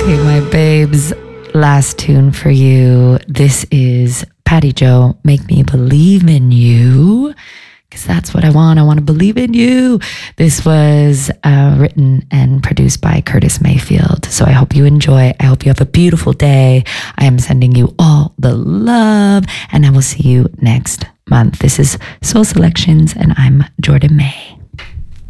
Okay, my babes, last tune for you. This is Patty Joe, Make Me Believe in You, because that's what I want. I want to believe in you. This was written and produced by Curtis Mayfield. So I hope you enjoy. I hope you have a beautiful day. I am sending you all the love, and I will see you next month. This is Soul Selections, and I'm Jordan May.